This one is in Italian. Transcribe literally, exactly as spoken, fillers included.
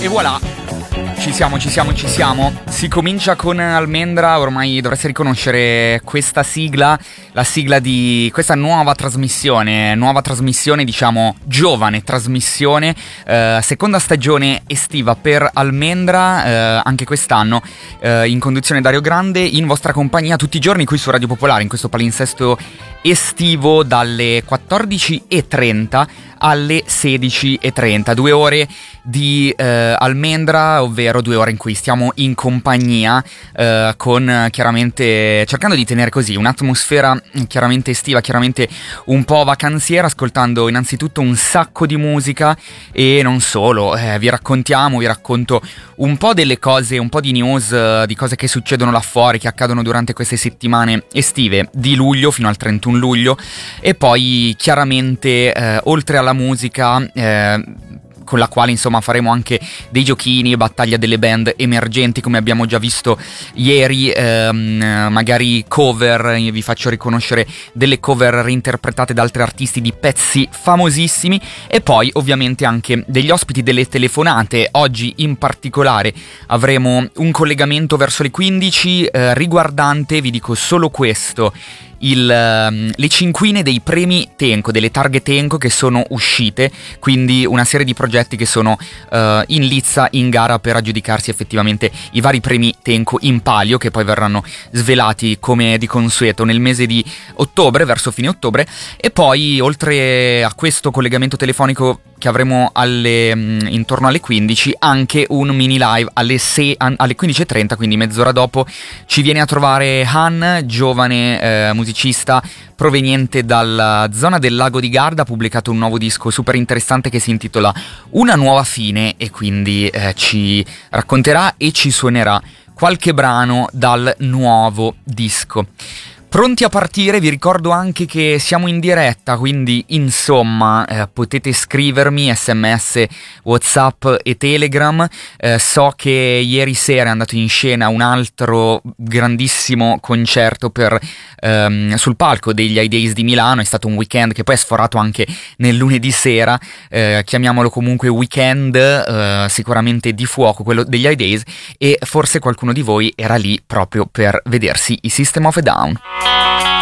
E voilà, ci siamo, ci siamo, ci siamo. Si comincia con Almendra, ormai dovreste riconoscere questa sigla, la sigla di questa nuova trasmissione, nuova trasmissione, diciamo giovane trasmissione, eh, seconda stagione estiva per Almendra, eh, anche quest'anno, eh, in conduzione Dario Grande, in vostra compagnia tutti i giorni qui su Radio Popolare, in questo palinsesto estivo dalle quattordici e trenta alle sedici e trenta, due ore di eh, Almendra, ovvero due ore in cui stiamo in compagnia eh, con chiaramente, cercando di tenere così un'atmosfera chiaramente estiva, chiaramente un po' vacanziera, ascoltando innanzitutto un sacco di musica e non solo, eh, vi raccontiamo, vi racconto un po' delle cose, un po' di news, eh, di cose che succedono là fuori, che accadono durante queste settimane estive di luglio fino al trentuno luglio, e poi chiaramente eh, oltre alla musica, eh, con la quale insomma faremo anche dei giochini, battaglia delle band emergenti come abbiamo già visto ieri, ehm, magari cover, vi faccio riconoscere delle cover reinterpretate da altri artisti di pezzi famosissimi, e poi ovviamente anche degli ospiti, delle telefonate. Oggi in particolare avremo un collegamento verso le quindici eh, riguardante, vi dico solo questo, Il, um, le cinquine dei premi Tenco, delle targhe Tenco che sono uscite, quindi una serie di progetti che sono uh, in lizza, in gara per aggiudicarsi effettivamente i vari premi Tenco in palio, che poi verranno svelati come di consueto nel mese di ottobre, verso fine ottobre. E poi oltre a questo collegamento telefonico che avremo alle, mh, intorno alle quindici, anche un mini live alle, sei, an- alle quindici e trenta, quindi mezz'ora dopo ci viene a trovare Han, giovane eh, musicista proveniente dalla zona del Lago di Garda. Ha pubblicato un nuovo disco super interessante che si intitola Una nuova fine, e quindi eh, ci racconterà e ci suonerà qualche brano dal nuovo disco. Pronti a partire? Vi ricordo anche che siamo in diretta, quindi insomma eh, potete scrivermi sms, WhatsApp e Telegram. Eh, so che ieri sera è andato in scena un altro grandissimo concerto per, ehm, sul palco degli I Days di Milano. È stato un weekend che poi è sforato anche nel lunedì sera, eh, chiamiamolo comunque weekend eh, sicuramente di fuoco, quello degli I Days, e forse qualcuno di voi era lì proprio per vedersi i System of a Down.